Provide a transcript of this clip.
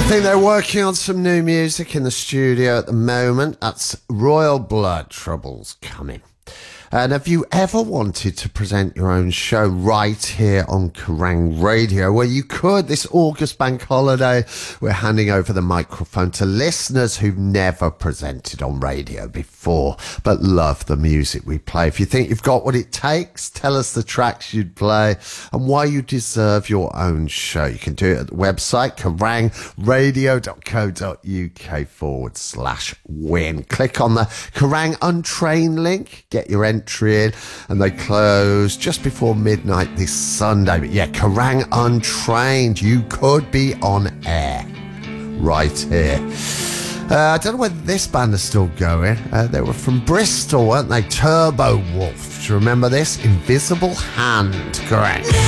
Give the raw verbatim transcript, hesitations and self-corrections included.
think they're working on some new music in the studio at the moment. That's Royal Blood, Trouble's Coming. And have you ever wanted to present your own show right here on Kerrang Radio? Well, you could. This August bank holiday, we're handing over the microphone to listeners who've never presented on radio before, but love the music we play. If you think you've got what it takes, tell us the tracks you'd play and why you deserve your own show. You can do it at the website, kerrangradio.co.uk forward slash win. Click on the Kerrang Untrained link, get your entry in, and they close just before midnight this Sunday. But yeah, Kerrang Untrained, you could be on air right here. Uh, I don't know whether this band is still going. Uh, they were from Bristol, weren't they? Turbo Wolf. Do you remember this? Invisible Hand. Correct.